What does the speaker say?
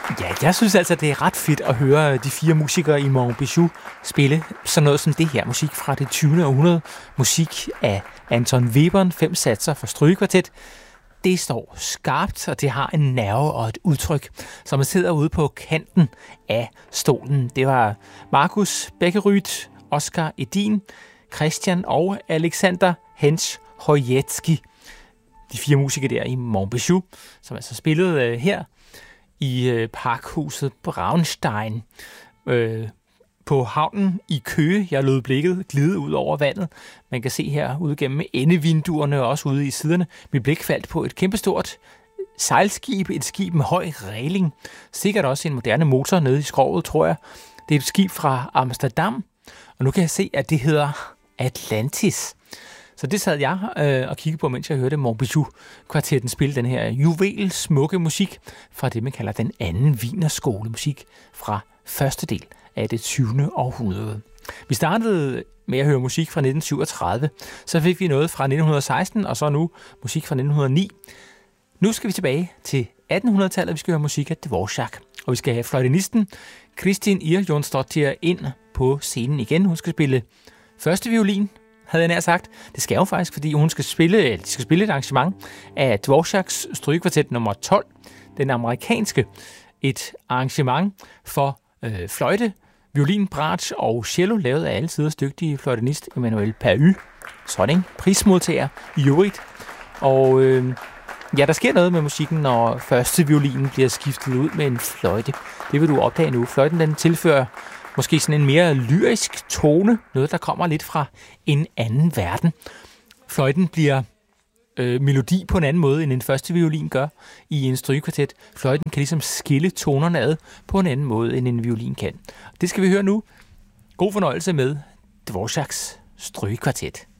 Ja, jeg synes altså, det er ret fedt at høre de 4 musikere i Montbijou spille sådan noget som det her. Musik fra det 20. århundrede. Musik af Anton Webern, 5 satser for strygekvartet. Det står skarpt, og det har en nerve og et udtryk, så man sidder ude på kanten af stolen. Det var Markus Beckerüth, Oskar Edin, Christian og Alexander Hensch Hojecki. De 4 musikere der i Montbijou, som altså spillede her i parkhuset Braunstein på havnen i Køge. Jeg lod blikket glide ud over vandet. Man kan se her ude gennem endevinduerne og også ude i siderne. Mit blik faldt på et kæmpestort sejlskib, et skib med høj ræling. Sikkert også en moderne motor nede i skroget, tror jeg. Det er et skib fra Amsterdam, og nu kan jeg se, at det hedder Atlantis. Så det sad jeg og kiggede på, mens jeg hørte Montbijou-kvartetten spille den her juvel smukke musik fra det, man kalder den anden Wienerskolemusik fra første del af det 20. århundrede. Vi startede med at høre musik fra 1937, så fik vi noget fra 1916, og så nu musik fra 1909. Nu skal vi tilbage til 1800-tallet, vi skal høre musik af Dvorak, og vi skal have fløjtenisten Kristin Irjonsdottir ind på scenen igen. Hun skal spille første violin, havde jeg nær sagt. Det skal jo faktisk, fordi de skal spille et arrangement af Dvoraks strygekvartet nummer 12, den amerikanske. Et arrangement for fløjte, violin, bratsch og cello, lavet af alle tiders dygtige fløjtenist Emmanuel Pahy. Sådan, prismodtager i øvrigt. Og ja, der sker noget med musikken, når første violinen bliver skiftet ud med en fløjte. Det vil du opdage nu. Fløjten den tilfører måske sådan en mere lyrisk tone, noget der kommer lidt fra en anden verden. Fløjten bliver melodi på en anden måde, end en første violin gør i en strygekvartet. Fløjten kan ligesom skille tonerne ad på en anden måde, end en violin kan. Det skal vi høre nu. God fornøjelse med Dvoraks strygekvartet.